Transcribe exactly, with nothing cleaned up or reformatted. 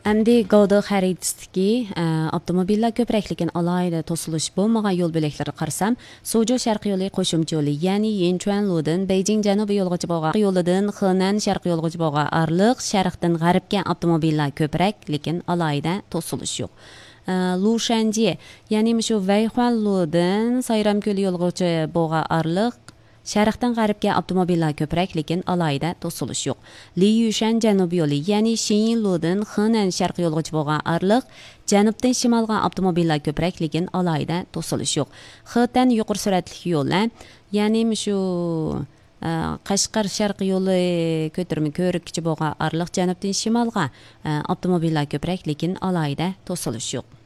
Әмді Gauda xəritəsidəki avtomobillər köprək, lekin alayda tosuluş bolmagan yol böləklәре qarasam, Suzhou şərqi yolu qoşumçu yolu, yəni Yinchuanludan Beijing cənubi yolğacha bolğan yoludan Henan şərqi yolğacha bolğan aralıq şərqdən ғərbə avtomobillər köprək, lekin alayda tosuluş yo'q. Lushanji, yəni şu Weixuanludan Sayram kölü yolğacha bolğan aralıq Şərqdən ғərbə avtomobillər köprək, lekin alayda tosuluş yo'q. Liyushan cənubi yolu, yəni Xinyiludan Henan şərqi yolğacha bolğan aralıq cənubdan şimalğa avtomobillər köprək, lekin alayda tosuluş yo'q. Xetan yuqori sürətli yo'llar, yəni şu Qashqar şərqi yolu көтөрмө көрükçü bolğan aralıq cənubdan şimalğa avtomobillər köprək, lekin alayda tosuluş yo'q.